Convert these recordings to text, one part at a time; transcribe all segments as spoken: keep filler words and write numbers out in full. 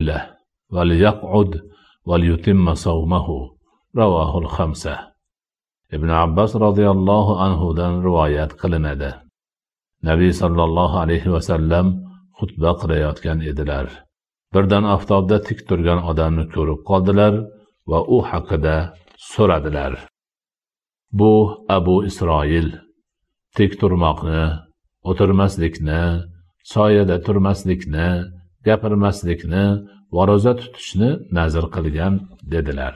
ليلة وليقعد وليتم صومه رواه الخمسة. ibn Abbas radhiyallohu anhudan rivoyat qilinadi. Nabiy sallallohu alayhi vasallam xutba qilayotgan edilar. Birdan oftobda tik turgan odamni ko'rib qoldilar va u haqida so'radilar. Bu Abu Isroil tik turmoqni, o'tirmaslikni, soyada turmaslikni, gapirmaslikni va ro'za tutishni nazr qilgan dedilar.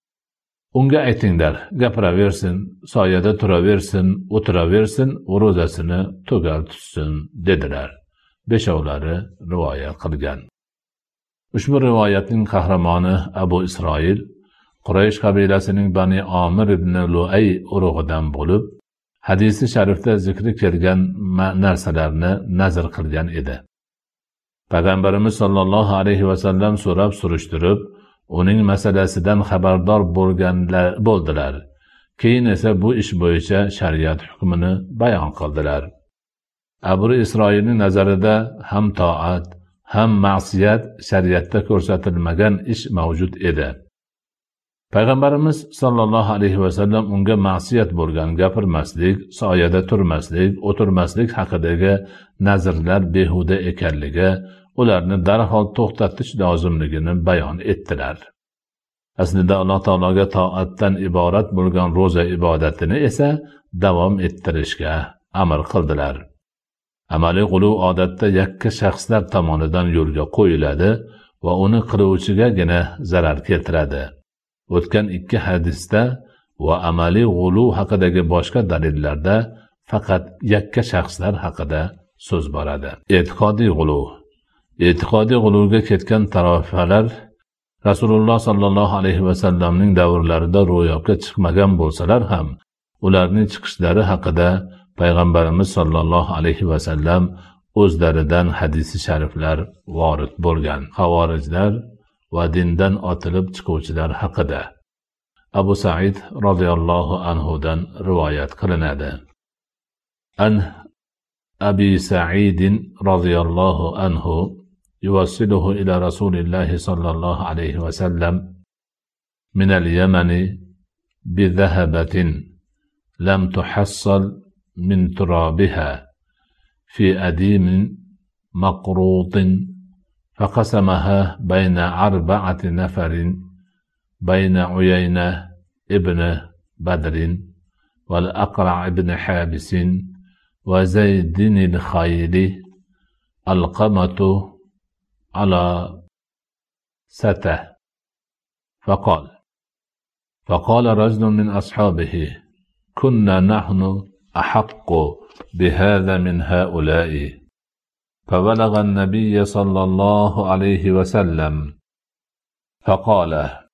Unga aytinglar, gapiraversin, soyada turaversin, o'tiraversin, ro'zasini tugal tutsin dedilar. Beshovlari rivoyat qilgan. Ushbu rivoyatning qahramoni Abu Isroil Quraysh qabilasining Bani Omir ibn Luay urug'idan bo'lib, hadisi sharifda zikri kelgan narsalarni nazr qilgan edi. Payg'ambarimiz sollallohu alayhi vasallam so'rab surishtirib, uning masalasidan xabardor bo'lganlar bo'ldilar. Keyin esa bu ish bo'yicha shariat hukmini bayon qildilar. Abu Isroilning nazarida ham toat, ham ma'siyat shariatda ko'rsatilmagan ish mavjud edi. Payg'ambarimiz sollallohu alayhi vasallam unga ma'siyat bo'lgan gapirmaslik, soyada turmaslik, o'tirmaslik haqidagi nazrlar behuda ekanligi, ularni darhol to'xtatish lozimligini bayon etdilar. Aslida Alloh taologa toatdan iborat bo'lgan ro'za ibodatini esa davom ettirishga amr qildilar. Amaliy g'uluv odatda yakka shaxslar tomonidan yo'lga qo'yiladi va uni qiluvchigagina zarar keltiradi. O'tgan ikki hadisda va amaliy g'uluv haqidagi boshqa dalillarda faqat yakka shaxslar haqida so'z boradi. E'tiqodiy g'uluv. E'tiqodiy g'uluvga ketgan tarofalar Rasululloh sallallohu alayhi vasallamning davrlarida ro'yobga chiqmagan bo'lsalar ham, ularning chiqishlari haqida Payg'ambarimiz sollallohu alayhi vasallam o'zlaridan hadisi shariflar vorid bo'lgan. Xavorijlar va dindan otilib chiquvchilar haqida Abu Sa'id radhiyallohu anhudan rivoyat qilinadi. An Abi Sa'id radhiyallohu anhu yuwassiluhu ila Rasulillah sallallohu alayhi vasallam min al-Yaman bi dhahabatin lam tuhassal min turabiha fi adim maqrut فقسمها بين أربعة نفر بين عيينة ابن بدر والأقرع ابن حابس وزيد الخيل القمة على سته فقال فقال رجل من أصحابه كنا نحن أحق بهذا من هؤلاء فبلغ النبي صلى الله عليه وسلم فقال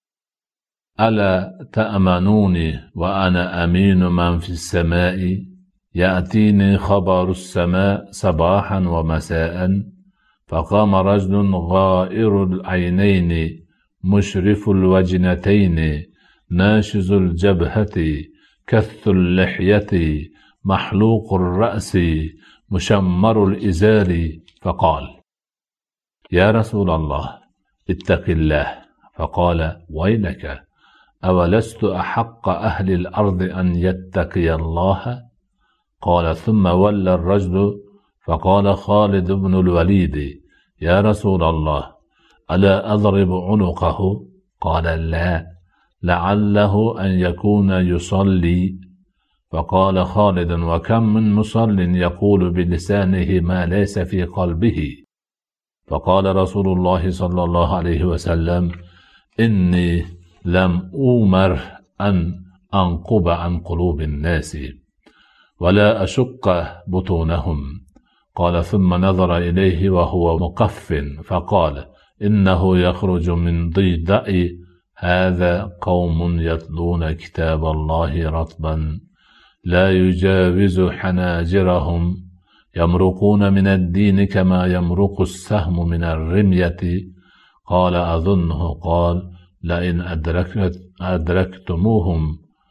ألا تأمنوني وأنا أمين من في السماء يأتيني خبر السماء صباحا ومساء فقام رجل غائر العينين مشرف الوجنتين ناشز الجبهة كث اللحية محلوق الرأس مشمر الإزار فقال يا رسول الله اتق الله فقال ويلك أولست أحق أهل الأرض أن يتقي الله قال ثم ولى الرجل فقال خالد بن الوليد يا رسول الله ألا أضرب عنقه قال لا لعله أن يكون يصلي فقال خالد وكم من مصل يقول بلسانه ما ليس في قلبه فقال رسول الله صلى الله عليه وسلم إني لم أؤمر أن أنقب عن قلوب الناس ولا أشق بطونهم قال ثم نظر إليه وهو مقف فقال إنه يخرج من ضيدأ هذا قوم يتلون كتاب الله رطبا لا يجاوز حناجرهم يمرقون من الدين كما يمرق السهم من الرمية قال أظنه قال لئن أدركت أدركتموهم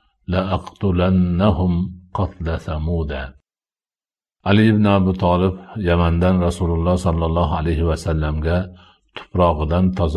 لأقتلنهم قتل ثمود. Ali ibn Abi Talib Yamandan Rasululloh sallallohu alayhi vasallamga tuprog'idan toza